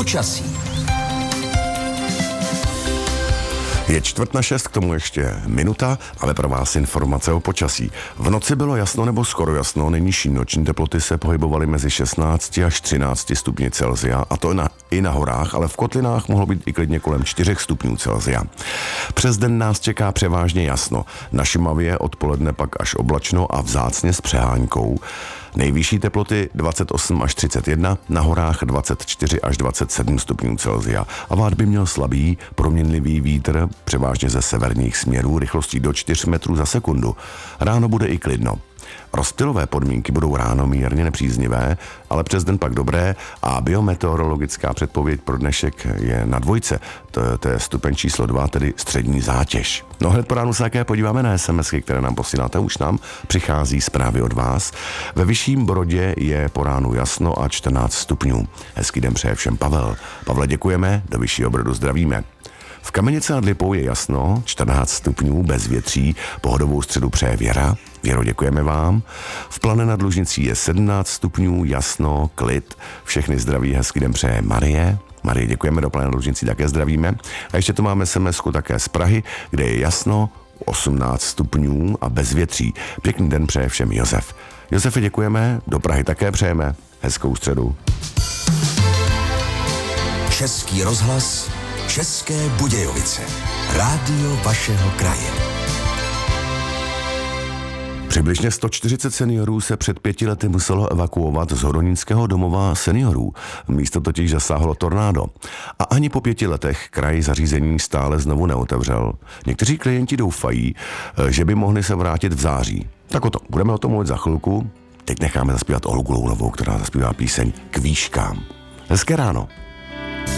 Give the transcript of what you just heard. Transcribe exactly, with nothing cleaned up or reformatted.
Počasí. Je čtvrt na šest, k tomu ještě minuta, ale pro vás informace o počasí. V noci bylo jasno nebo skoro jasno, nejnižší noční teploty se pohybovaly mezi šestnácti až třinácti stupni Celsia, a to na, i na horách, ale v kotlinách mohlo být i klidně kolem čtyřech stupňů Celsia. Přes den nás čeká převážně jasno, na Šumavě odpoledne pak až oblačno a vzácně s přehánkou. Nejvyšší teploty dvacet osm až třicet jedna, na horách dvacet čtyři až dvacet sedm stupňů Celsia. A vád by měl slabý, proměnlivý vítr, převážně ze severních směrů, rychlostí do čtyř metrů za sekundu. Ráno bude i klidno. Rozptylové podmínky budou ráno mírně nepříznivé, ale přes den pak dobré a biometeorologická předpověď pro dnešek je na dvojce. To, to je stupeň číslo dva, tedy střední zátěž. No hned po ránu se také podíváme na SMSky, které nám posíláte, už nám přichází zprávy od vás. Ve Vyšším Brodě je po ránu jasno a čtrnáct stupňů. Hezký den přeje všem Pavel. Pavle, děkujeme, do Vyššího Brodu zdravíme. V Kamenici nad Lipou je jasno, čtrnáct stupňů, bez větří, pohodovou středu přeje Věra. Věro, děkujeme vám. V Plané nad Lužnicí je sedmnáct stupňů, jasno, klid. Všechny zdraví, hezký den přeje Marie. Marie, děkujeme, do Plané nad Lužnicí také zdravíme. A ještě tu máme SMSku také z Prahy, kde je jasno, osmnáct stupňů a bez větří. Pěkný den přeje všem Josef. Josefe, děkujeme, do Prahy také přejeme hezkou středu. Český rozhlas, České Budějovice. Rádio vašeho kraje. Přibližně sto čtyřicet seniorů se před pěti lety muselo evakuovat z Hodonínkského domova seniorů. Místo totiž zasáhlo tornádo. A ani po pěti letech kraj zařízení stále znovu neotevřel. Někteří klienti doufají, že by mohli se vrátit v září. Tak o to, budeme o tom mluvit za chvilku. Teď necháme zaspívat Olgu Loulovou, která zaspívá píseň K výškám. Hezké ráno.